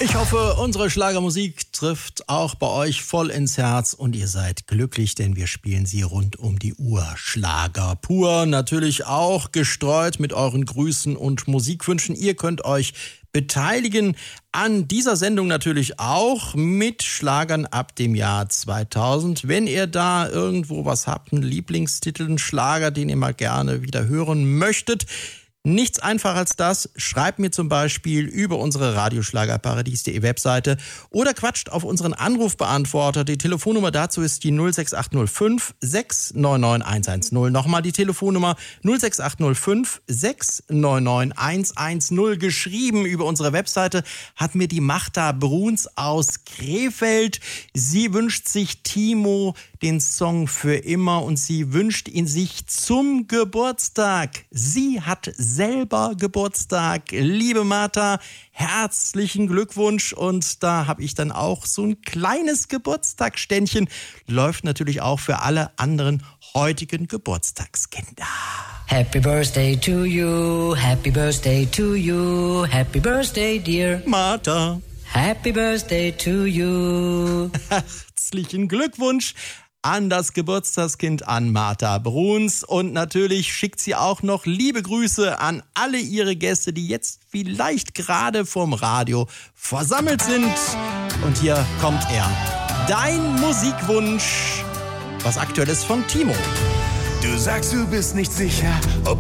Ich hoffe, unsere Schlagermusik trifft auch bei euch voll ins Herz und ihr seid glücklich, denn wir spielen sie rund um die Uhr. Schlager pur, natürlich auch gestreut mit euren Grüßen und Musikwünschen. Ihr könnt euch beteiligen an dieser Sendung natürlich auch mit Schlagern ab dem Jahr 2000. Wenn ihr da irgendwo was habt, einen Lieblingstitel, einen Schlager, den ihr mal gerne wieder hören möchtet, nichts einfacher als das. Schreibt mir zum Beispiel über unsere Radioschlagerparadies.de Webseite oder quatscht auf unseren Anrufbeantworter. Die Telefonnummer dazu ist die 06805 699 110. Nochmal die Telefonnummer 06805 699 110. Geschrieben über unsere Webseite hat mir die Magda Bruns aus Krefeld. Sie wünscht sich Timo den Song für immer und sie wünscht ihn sich zum Geburtstag. Sie hat selber Geburtstag. Liebe Martha, herzlichen Glückwunsch und da habe ich dann auch so ein kleines Geburtstagsständchen. Läuft natürlich auch für alle anderen heutigen Geburtstagskinder. Happy birthday to you, happy birthday to you, happy birthday dear Martha. Happy birthday to you. Herzlichen Glückwunsch an das Geburtstagskind, an Martha Bruns. Und natürlich schickt sie auch noch liebe Grüße an alle ihre Gäste, die jetzt vielleicht gerade vorm Radio versammelt sind. Und hier kommt er. Dein Musikwunsch. Was Aktuelles von Timo. Du sagst, du bist nicht sicher, ob